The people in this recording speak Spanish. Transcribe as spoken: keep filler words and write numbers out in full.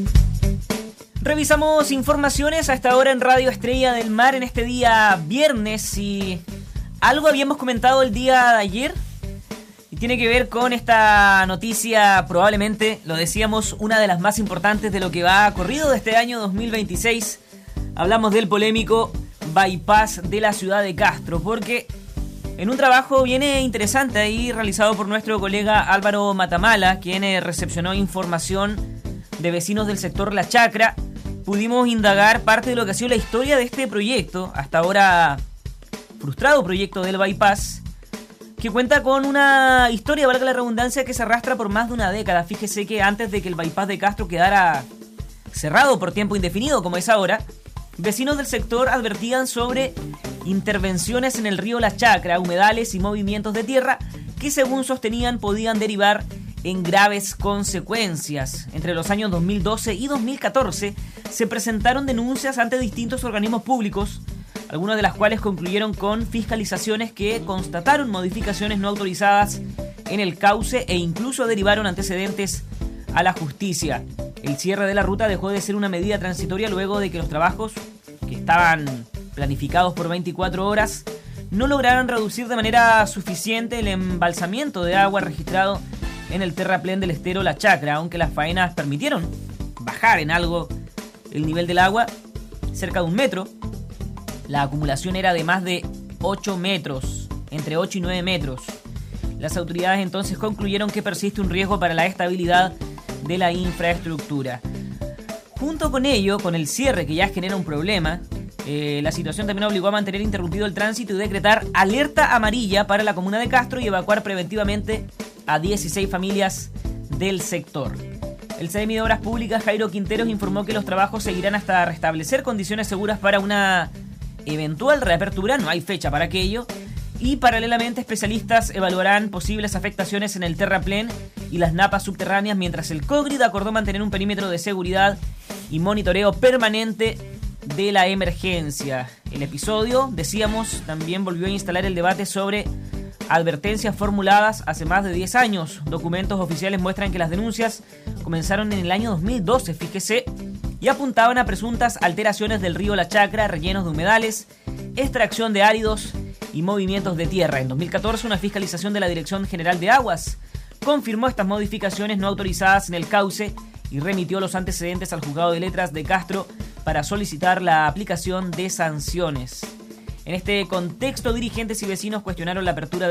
Revisamos informaciones a esta hora en Radio Estrella del Mar en este día viernes y algo habíamos comentado el día de ayer y tiene que ver con esta noticia, probablemente, lo decíamos, una de las más importantes de lo que va corrido de este año dos mil veintiséis. Hablamos del polémico bypass de la ciudad de Castro, porque en un trabajo bien interesante ahí realizado por nuestro colega Álvaro Matamala, quien recepcionó información de vecinos del sector La Chacra, pudimos indagar parte de lo que ha sido la historia de este proyecto, hasta ahora frustrado proyecto del bypass, que cuenta con una historia, valga la redundancia, que se arrastra por más de una década. Fíjese que antes de que el bypass de Castro quedara cerrado por tiempo indefinido, como es ahora, vecinos del sector advertían sobre intervenciones en el río La Chacra, humedales y movimientos de tierra que, según sostenían, podían derivar en graves consecuencias. Entre los años dos mil doce y dos mil catorce se presentaron denuncias ante distintos organismos públicos, algunas de las cuales concluyeron con fiscalizaciones que constataron modificaciones no autorizadas en el cauce e incluso derivaron antecedentes a la justicia. El cierre de la ruta dejó de ser una medida transitoria luego de que los trabajos, que estaban planificados por veinticuatro horas, no lograron reducir de manera suficiente el embalsamiento de agua registrado en el terraplén del estero La Chacra, aunque las faenas permitieron bajar en algo el nivel del agua, cerca de un metro. La acumulación era de más de ocho metros, entre ocho y nueve metros. Las autoridades entonces concluyeron que persiste un riesgo para la estabilidad de la infraestructura. Junto con ello, con el cierre que ya genera un problema, eh, la situación también obligó a mantener interrumpido el tránsito y decretar alerta amarilla para la comuna de Castro y evacuar preventivamente a dieciséis familias del sector. El C M I de Obras Públicas, Jairo Quinteros, informó que los trabajos seguirán hasta restablecer condiciones seguras para una eventual reapertura, no hay fecha para aquello, y paralelamente especialistas evaluarán posibles afectaciones en el terraplén y las napas subterráneas, mientras el COGRID acordó mantener un perímetro de seguridad y monitoreo permanente de la emergencia. El episodio, decíamos, también volvió a instalar el debate sobre advertencias formuladas hace más de diez años. Documentos oficiales muestran que las denuncias comenzaron en el año dos mil doce, fíjese, y apuntaban a presuntas alteraciones del río La Chacra, rellenos de humedales, extracción de áridos y movimientos de tierra. En dos mil catorce, una fiscalización de la Dirección General de Aguas confirmó estas modificaciones no autorizadas en el cauce y remitió los antecedentes al Juzgado de Letras de Castro para solicitar la aplicación de sanciones. En este contexto, dirigentes y vecinos cuestionaron la apertura de